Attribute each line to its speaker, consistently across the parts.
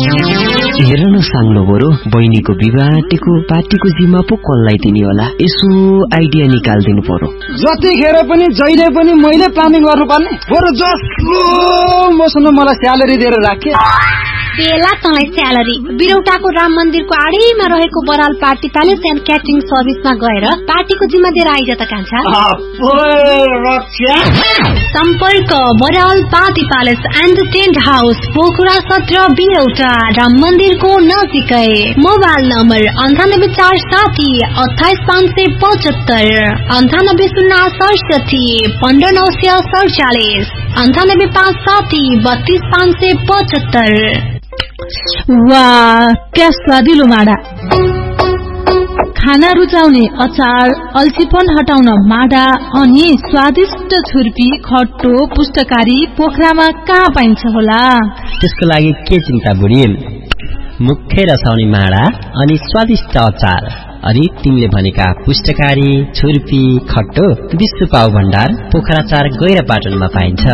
Speaker 1: हेर्न साङ्लो बरु बहिनीको विवाहको पार्टीको जिम्मा पो कसलाई दिने होला, यसो आइडिया निकाल्दिनु पर्यो।
Speaker 2: जतिखेर पनि जहिले पनि मैले प्लानिङ गर्नुपर्ने, बरु जसको मसँग मलाई स्यालेरी दिएर राखे।
Speaker 3: बेला तँलाई स्यालेरी बिरौटाको राम मन्दिरको आडैमा रहेको Baral party palace and catering सर्भिसमा गएर पार्टीको जिम्मा दिएर आइज त कान्छा। सम्पर्क Baral party palace and tent house, Pokhara 17 बिरौटा, Ram मन्दिरको नजिकै। Mobile number 9847 28575, 9806 15947, 98570 32575।
Speaker 4: वाह, क्या स्वादिलो माडा! खाना रुचाउने अचार, अल्छीपन हटाउन माडा अनि स्वादिष्ट छुर्पी, खट्टो, पुष्टकारी पोखरामा कहाँ पाइन्छ होला?
Speaker 5: त्यसको लागि के चिन्ता बुढी, मुख्य रसाउने माडा अनि स्वादिष्ट अचार अनि तिमीले भनेका पुष्टकारी, छुर्पी, खट्टो विश्व पाउ भण्डार पोखरा 4 गैरापाटनमा पाइन्छ।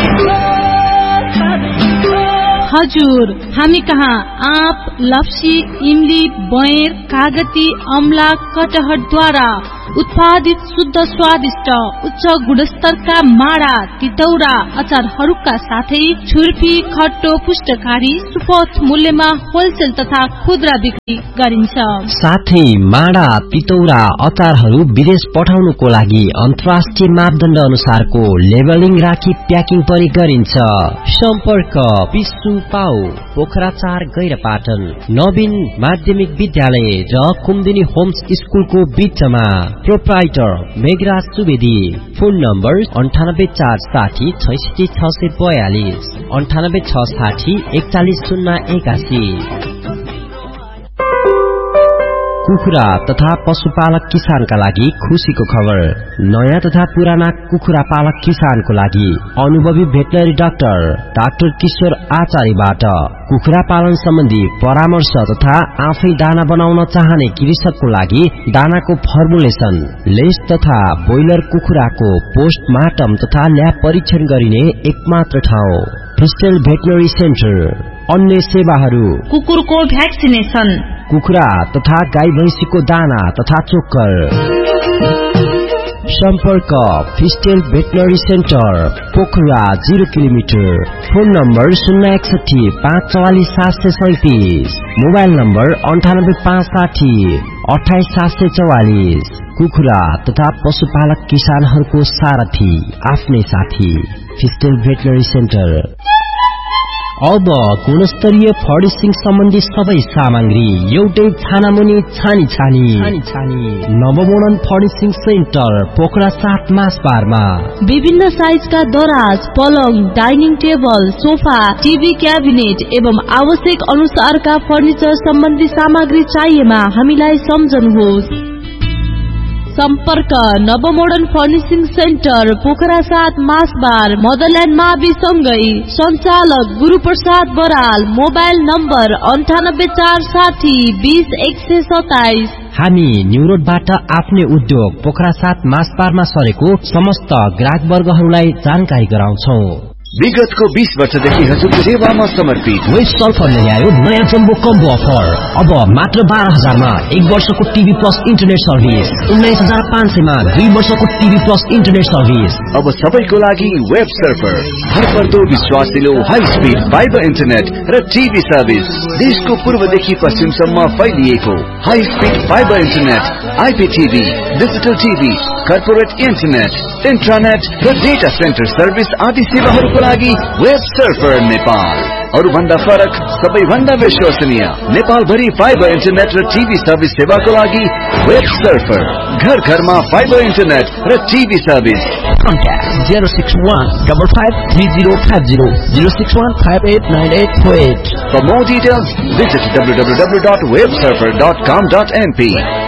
Speaker 4: हजुर, हामी कहाँ आँप, लप्सी, इमली, बएर, कागती, अमला, कटहरद्वारा उत्पादित शुद्ध स्वादिष्ट उच्च गुणस्तरका माडा, तितौरा, अचारहरूका साथै छुर्पी, खट्टो, पुष्टकारी सुपथ मूल्यमा होलसेल तथा खुद्रा बिक्री गरिन्छ।
Speaker 5: साथै माडा, तितौरा, अचारहरू विदेश पठाउनुको लागि अन्तर्राष्ट्रिय मापदण्ड अनुसारको लेबलिङ राखी प्याकिङ पनि गरिन्छ। सम्पर्क विश्व पाउ पोखरा 4 गैरापाटन, नवीन माध्यमिक विद्यालय र कुमुदिनी होम्स स्कुलको बीचमा। Proprietor Meghraj Subedi. Phone number 9846 66642, 9860 41081। कुखुरा तथा पशुपालक किसानका लागि खुशीको खबर। नयाँ तथा पुराना कुखुरा पालक किसानको लागि अनुभवी भेटनरी डाक्टर किशोर आचार्यबाट कुखुरा पालन सम्बन्धी परामर्श तथा आफै दाना बनाउन चाहने कृषकको लागि दानाको फर्मुलेसन, लेस तथा बोइलर कुखुराको पोस्टमार्टम तथा ल्याब परीक्षण गरिने एकमात्र ठाउँ फिस्टेल भेटनरी सेन्टर। अन्य सेवाहरू
Speaker 4: कुकुरको भ्याक्सिनेसन,
Speaker 5: कुखुरा तथा गाई भैँसीको दाना तथा चोक्कर। सम्पर्क फिस्टेल veterinary centre, Pokhara 0 kilometre. Phone number 061 544 737, mobile number 98 560 28 744। कुखुरा तथा पशुपालक किसानहरूको सारथी, आफ्नै साथी, फिस्टेल भेटनरी सेन्टर। अब गुणस्तरीय फर्निशिङ सम्बन्धी सबै सामग्री एउटै छानामुनि छानी नवमोडर्न फर्निशिङ सेन्टर, पोखरा 7 मासबारमा।
Speaker 4: विभिन्न साइजका दराज, पलङ, dining table, sofa, TV cabinet एवं आवश्यक अनुसारका फर्निचर सम्बन्धी सामग्री चाहिएमा हामीलाई सम्झनुहोस्। सम्पर्क नवमोडर्न फर्निशिङ सेन्टर, पोखरा 7 मासबार, मदरल्यान्ड मावि सँगै। सञ्चालक गुरुप्रसाद बराल। Mobile number 98460 20127।
Speaker 5: हामी न्यू रोडबाट आफ्नै उद्योग पोखरा 7 मासबारमा सरेको समस्त ग्राहक वर्गहरूलाई जानकारी गराउँछौं।
Speaker 6: विगतको 20 वर्षदेखि हजुरको सेवामा समर्पित
Speaker 5: वेस्ट सल्फरले ल्यायो नयाँ जम्बो कम्बो अफर। अब मात्र 12,000 मा 1 वर्षको टिभी प्लस इन्टरनेट सर्भिस, 19,500 मा 2 वर्षको टिभी प्लस इन्टरनेट सर्भिस।
Speaker 6: अब सबैको लागि वेब सर्फर, भरपर्दो विश्वासिलो हाई स्पिड फाइबर इन्टरनेट र टिभी सर्भिस। देशको पूर्वदेखि पश्चिमसम्म फैलिएको high speed fibre internet, आइपीटीभी, digital TV, corporate internet, इन्ट्रानेट र डेटा सेन्टर सर्भिस आदि सेवाहरूको लागि वेब सर्फर नेपाल। अरूभन्दा फरक, सबैभन्दा विश्वसनीय, नेपाल भरि फाइबर इन्टरनेट र टिभी सर्भिस सेवाको लागि वेब सर्फर। घर घरमा फाइबर इन्टरनेट र TV service.
Speaker 5: Contact 061553050, 061589848.
Speaker 6: For more details, visit www.websurfer.com.np.